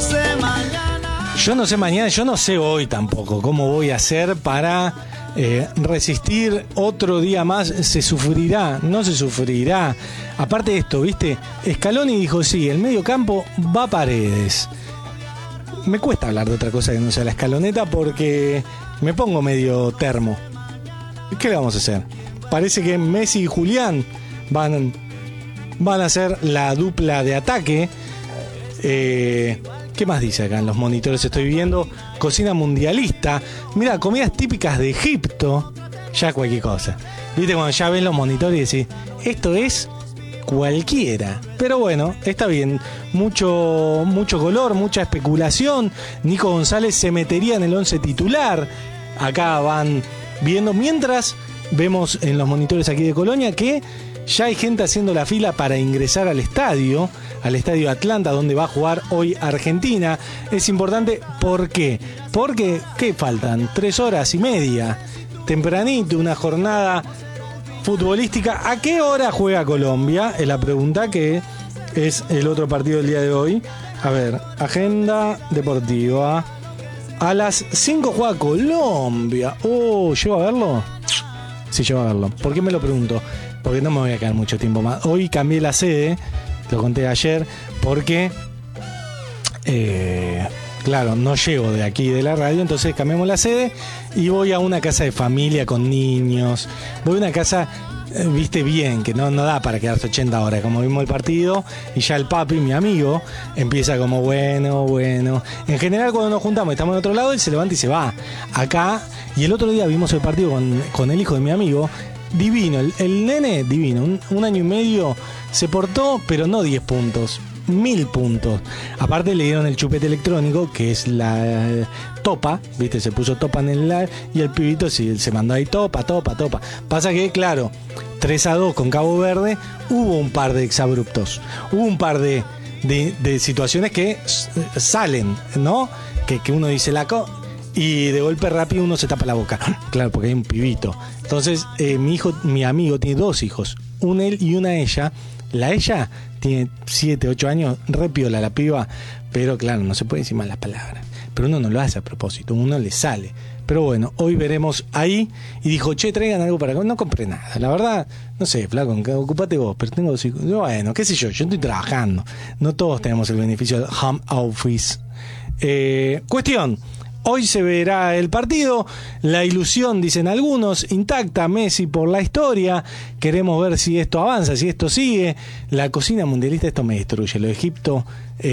Yo no sé mañana, yo no sé hoy tampoco cómo voy a hacer para resistir otro día más. ¿Se sufrirá? ¿No se sufrirá? Aparte de esto, ¿viste? Scaloni dijo, sí, el medio campo va a Paredes. Me cuesta hablar de otra cosa que no sea la escaloneta porque me pongo medio termo. ¿Qué le vamos a hacer? Parece que Messi y Julián van a ser la dupla de ataque. ¿Qué más dice acá en los monitores? Estoy viendo cocina mundialista. Mira, comidas típicas de Egipto. Ya cualquier cosa. Viste, cuando ya ves los monitores y decís, esto es cualquiera. Pero bueno, está bien. Mucho color, mucha especulación. Nico González se metería en el 11 titular. Acá van viendo. Mientras vemos en los monitores aquí de Colonia que ya hay gente haciendo la fila para ingresar al estadio Atlanta, donde va a jugar hoy Argentina. Es importante, ¿por qué? Porque, ¿qué faltan? 3 horas y media. Tempranito, una jornada futbolística. ¿A qué hora juega Colombia? Es la pregunta, que es el otro partido del día de hoy. A ver, agenda deportiva. A las 5 juega Colombia. ¿Llego a verlo? Sí, llego a verlo. ¿Por qué me lo pregunto? Porque no me voy a quedar mucho tiempo más. Hoy cambié la sede, lo conté ayer, porque claro, no llego de aquí de la radio, entonces cambiamos la sede y voy a una casa de familia con niños. Voy a una casa, viste, bien, que no da para quedarse 80 horas, como vimos el partido, y ya el papi, mi amigo, empieza como bueno. En general, cuando nos juntamos y estamos en otro lado, él se levanta y se va. Acá, y el otro día vimos el partido con el hijo de mi amigo. Divino, el nene divino, un año y medio, se portó, pero no 10 puntos, 1000 puntos. Aparte le dieron el chupete electrónico, que es la topa, viste, se puso topa en el live, y el pibito sí, se mandó ahí topa. Pasa que, claro, 3-2 con Cabo Verde, hubo un par de exabruptos, hubo un par de situaciones que salen, ¿no? Que uno dice y de golpe rápido uno se tapa la boca. Claro, porque hay un pibito. Entonces, mi amigo tiene 2 hijos. Un él y una ella. La ella tiene 7, 8 años, re piola la piba. Pero claro, no se puede decir malas palabras. Pero uno no lo hace a propósito, uno le sale. Pero bueno, hoy veremos ahí. Y dijo, traigan algo para acá. No compré nada. La verdad, no sé, flaco, ocupate vos. Pero tengo 2 hijos. Bueno, qué sé yo estoy trabajando. No todos tenemos el beneficio del home office. Cuestión. Hoy se verá el partido, la ilusión, dicen algunos, intacta, Messi por la historia, queremos ver si esto avanza, si esto sigue. La cocina mundialista, esto me destruye, lo de Egipto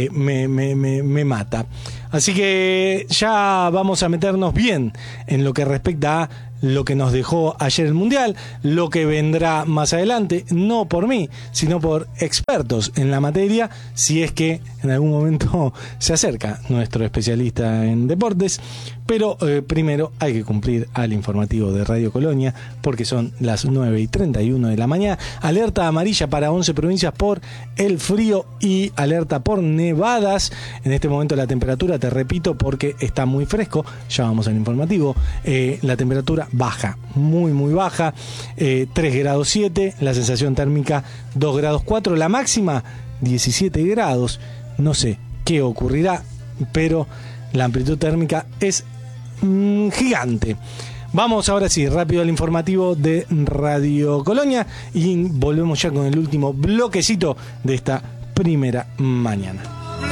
me mata. Así que ya vamos a meternos bien en lo que respecta a lo que nos dejó ayer el Mundial, lo que vendrá más adelante, no por mí, sino por expertos en la materia, si es que en algún momento se acerca nuestro especialista en deportes. Pero primero hay que cumplir al informativo de Radio Colonia, porque son las 9:31 de la mañana. Alerta amarilla para 11 provincias por el frío y alerta por nevadas. En este momento la temperatura, te repito, porque está muy fresco, ya vamos al informativo, la temperatura baja, muy baja, 3 grados 7, la sensación térmica 2 grados 4, la máxima 17 grados. No sé qué ocurrirá, pero la amplitud térmica es gigante. Vamos ahora sí, rápido al informativo de Radio Colonia y volvemos ya con el último bloquecito de esta primera mañana.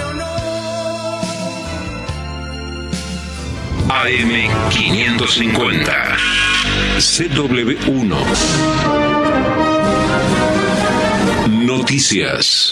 AM550 CW1 Noticias.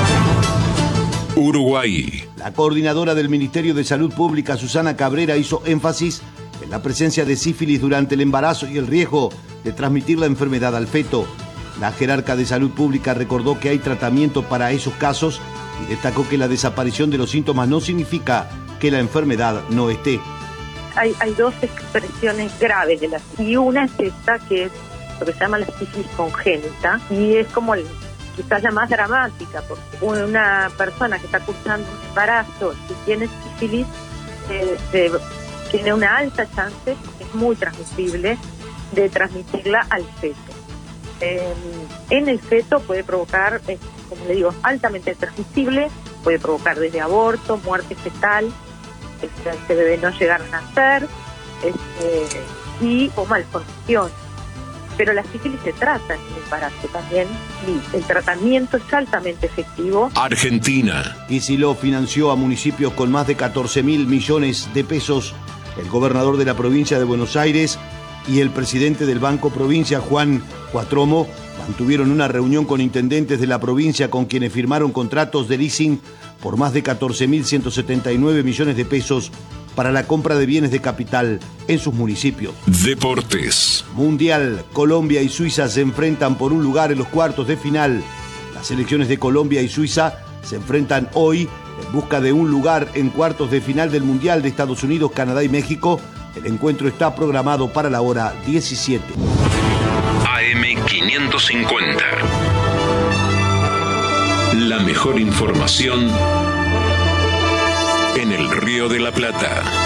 Uruguay. La coordinadora del Ministerio de Salud Pública, Susana Cabrera, hizo énfasis en la presencia de sífilis durante el embarazo y el riesgo de transmitir la enfermedad al feto. La jerarca de Salud Pública recordó que hay tratamiento para esos casos y destacó que la desaparición de los síntomas no significa que la enfermedad no esté. Hay 2 expresiones graves de la sífilis, y una es esta, que es lo que se llama la sífilis congénita, y es como quizás la más dramática, porque una persona que está cursando un embarazo y tiene sífilis tiene una alta chance, es muy transmisible, de transmitirla al feto. En el feto puede provocar, como le digo, altamente transmisible, puede provocar desde aborto, muerte fetal, este bebé no llegar a nacer, o malformación. Pero la sífilis se trata en el embarazo también, y el tratamiento es altamente efectivo. Argentina. Kicillof financió a municipios con más de 14.000 millones de pesos. El gobernador de la provincia de Buenos Aires y el presidente del Banco Provincia, Juan Cuatromo, mantuvieron una reunión con intendentes de la provincia con quienes firmaron contratos de leasing por más de 14.179 millones de pesos para la compra de bienes de capital en sus municipios. Deportes. Mundial. Colombia y Suiza se enfrentan por un lugar en los cuartos de final. Las selecciones de Colombia y Suiza se enfrentan hoy en busca de un lugar en cuartos de final del Mundial de Estados Unidos, Canadá y México. El encuentro está programado para la hora 17. AM550. La mejor información en el Río de la Plata.